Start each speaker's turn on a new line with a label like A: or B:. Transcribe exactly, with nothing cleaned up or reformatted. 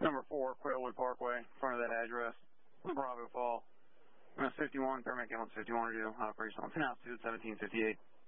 A: Number four, Quailwood Parkway, in front of that address, Bravo Fall. fifty-one, paramedic ambulance fifty-one to do, operation on ten altitude, seventeen fifty-eight.